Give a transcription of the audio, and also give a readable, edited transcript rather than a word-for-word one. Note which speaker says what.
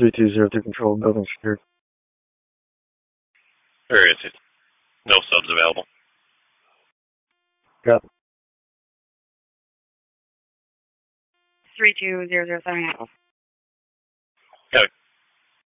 Speaker 1: 3202 control, building secured.
Speaker 2: Area 2. No subs available.
Speaker 1: Got it.
Speaker 3: 32007.
Speaker 2: Got it.